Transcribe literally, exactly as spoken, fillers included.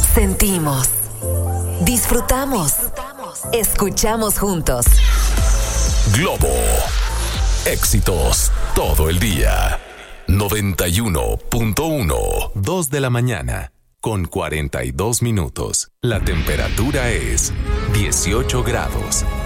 Sentimos, disfrutamos, escuchamos juntos. Globo. Éxitos todo el día. noventa y uno punto uno. dos de la mañana con cuarenta y dos minutos. La temperatura es dieciocho grados.